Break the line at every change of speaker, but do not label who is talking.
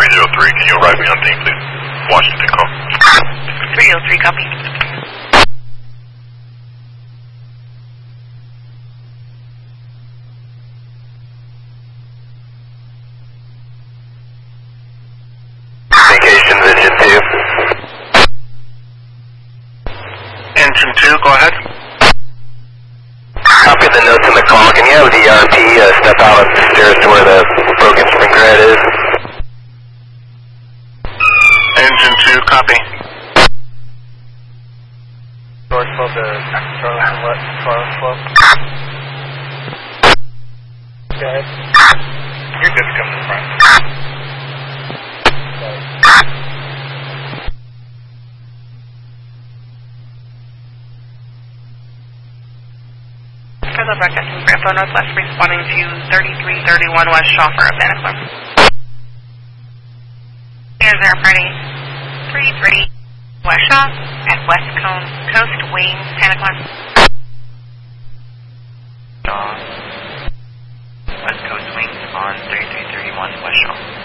303, can you arrive me on team, please? Washington call.
303, copy.
Vacation Vision 2. Engine 2, go ahead. Copy the notes in the call. Can you have the ERP step out on the stairs to where the broken sprinkler head is? Engine 2, copy.
North flow to Charlie and what? Charlie flow. Go ahead.
You're good to come in front.
Further broadcasting for Info Northwest, responding to 3331 West Shaw for a Manicola. Here's our party 33 West Shaw at West Coast Wing, Manicola.
West Coast Wings on 3331 West Shaw.